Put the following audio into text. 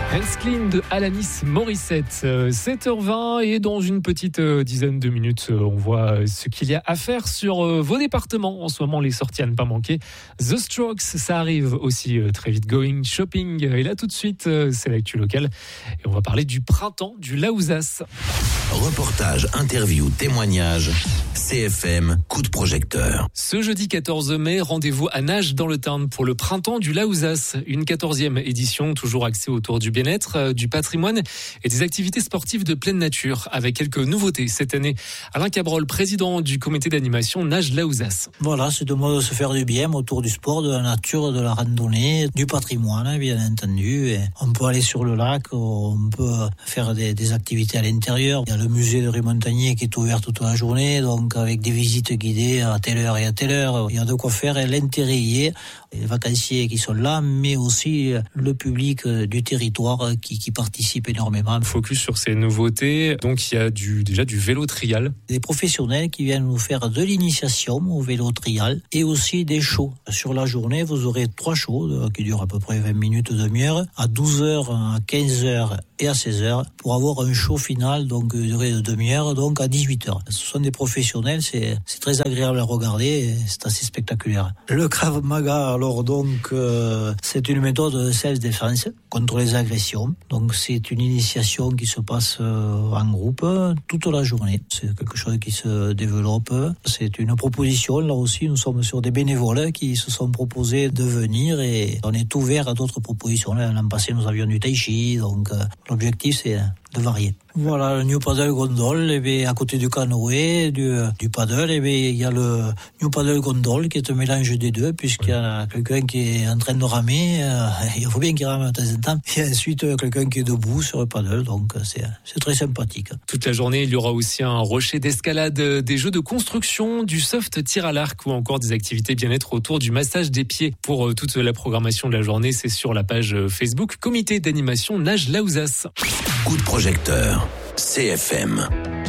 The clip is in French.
Hands Clean de Alanis Morissette, 7h20 et dans une petite dizaine de minutes, on voit ce qu'il y a à faire sur vos départements. En ce moment, les sorties à ne pas manquer. The Strokes, ça arrive aussi très vite. Going Shopping, et là tout de suite, c'est l'actu locale. Et on va parler du printemps du Laouzas. Reportage, interview, témoignage, CFM, coup de projecteur. Ce jeudi 14 mai, rendez-vous à Nages dans le Tarn pour le printemps du Laouzas. Une 14e édition, toujours axée autour du bien-être, du patrimoine et des activités sportives de pleine nature, avec quelques nouveautés cette année. Alain Cabrol, président du comité d'animation Nages Laouzas. Voilà, c'est de moi de se faire du bien autour du sport, de la nature, de la randonnée, du patrimoine, bien entendu. Et on peut aller sur le lac, on peut faire des activités à l'intérieur. Il y a le musée de Ré-Montagnier qui est ouvert toute la journée, donc avec des visites guidées à telle heure et à telle heure. Il y a de quoi faire et l'intérêt y est. Les vacanciers qui sont là, mais aussi le public du territoire qui participe énormément. Focus sur ces nouveautés. Donc il y a déjà du vélo trial. Des professionnels qui viennent nous faire de l'initiation au vélo trial et aussi des shows. Sur la journée, vous aurez 3 shows qui durent à peu près 20 minutes, demi-heure, à 12h, à 15h et à 16h pour avoir un show final, donc durée de demi-heure, donc à 18h. Ce sont des professionnels, c'est très agréable à regarder et c'est assez spectaculaire. Le Krav Maga, alors donc, c'est une méthode de self-défense contre les agressions. Donc c'est une initiation qui se passe en groupe toute la journée. C'est quelque chose qui se développe. C'est une proposition, là aussi, nous sommes sur des bénévoles qui se sont proposés de venir et on est ouvert à d'autres propositions. L'an passé, nous avions du tai chi, donc l'objectif c'est de varier. Voilà, le New Paddle Gondole, et bien, à côté du canoë, du paddle, et bien, il y a le New Paddle Gondole qui est un mélange des deux, puisqu'il y a quelqu'un qui est en train de ramer, il faut bien qu'il rame de temps en temps, et ensuite quelqu'un qui est debout sur le paddle, donc c'est très sympathique. Toute la journée, il y aura aussi un rocher d'escalade, des jeux de construction, du soft tir à l'arc ou encore des activités bien-être autour du massage des pieds. Pour toute la programmation de la journée, c'est sur la page Facebook Comité d'animation Nages Laouzas. Coup de projecteur, CFM.